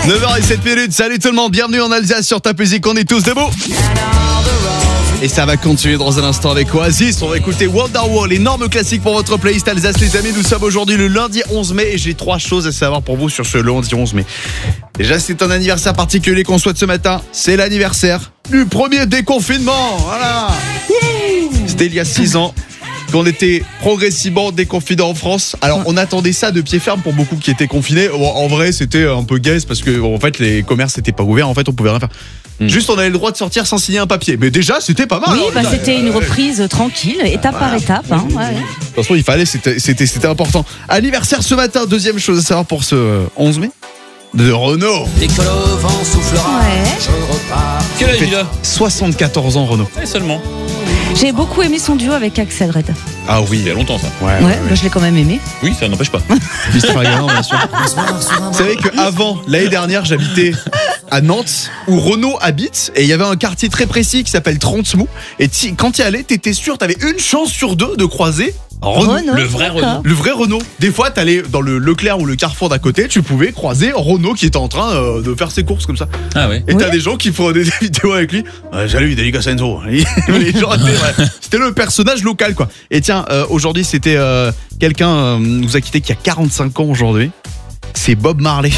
9h07. Salut tout le monde, bienvenue en Alsace sur Ta Musique, on est tous debout. Et ça va continuer dans un instant avec Oasis. On va écouter Wonderwall, énorme classique pour votre playlist Alsace les amis. Nous sommes aujourd'hui le lundi 11 mai et j'ai 3 choses à savoir pour vous sur ce lundi 11 mai. Déjà, c'est un anniversaire particulier qu'on souhaite ce matin. C'est l'anniversaire du premier déconfinement. Voilà. C'était il y a 6 ans qu'on était progressivement déconfinés en France. Alors on attendait ça de pied ferme pour beaucoup qui étaient confinés. Bon, en vrai c'était un peu gaze parce que en fait les commerces n'étaient pas ouverts. En fait on pouvait rien faire. Juste on avait le droit de sortir sans signer un papier. Mais déjà c'était pas mal. Oui, c'était une reprise tranquille, étape par étape. Hein, ouais. De toute façon il fallait, c'était important. Anniversaire ce matin, deuxième chose à savoir pour ce 11 mai. De Renaud. Dès que le vent soufflera, je repars. Quel âge il a ? 74 ans Renaud. Ouais, seulement. J'ai beaucoup aimé son duo avec Axel Red. Ah oui. Il y a longtemps ça. Ouais, bah, je l'ai quand même aimé. Oui, ça n'empêche pas. Mr. Galant, bien sûr. Vous savez qu'avant, l'année dernière, j'habitais à Nantes, où Renaud habite, et il y avait un quartier très précis qui s'appelle Trentemou. Et quand tu y allais, t'étais sûr, t'avais une chance sur 2 de croiser Renaud. Le vrai Renaud. Le vrai Renaud. Des fois, t'allais dans le Leclerc ou le Carrefour d'à côté, tu pouvais croiser Renaud qui était en train de faire ses courses comme ça. Ah ouais. Et t'as des gens qui font des vidéos avec lui. Salut, Delica Senzo. Les gens c'était le personnage local, quoi. Et tiens, aujourd'hui, c'était quelqu'un nous a quitté qui a 45 ans aujourd'hui. C'est Bob Marley.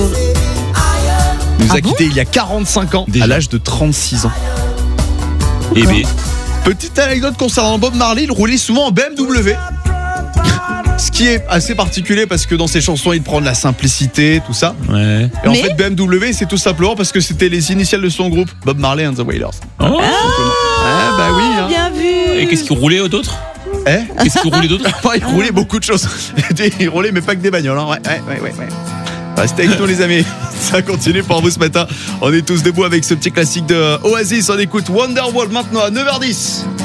Nous a quitté il y a 45 ans, déjà. À l'âge de 36 ans. Et B. Petite anecdote concernant Bob Marley, il roulait souvent en BMW. Ce qui est assez particulier parce que dans ses chansons, il prend de la simplicité, tout ça. Ouais. Et en fait, BMW, c'est tout simplement parce que c'était les initiales de son groupe, Bob Marley and the Wailers. Oh. Ah bah oui. Hein. Bien vu. Et qu'est-ce qu'il roulait d'autre ? Qu'est-ce qu'il roulait d'autre ? Il roulait beaucoup de choses. Il roulait mais pas que des bagnoles. Hein. Ouais. Restez avec nous les amis. Ça continue pour vous ce matin. On est tous debout avec ce petit classique de Oasis. On écoute Wonderwall maintenant à 9h10.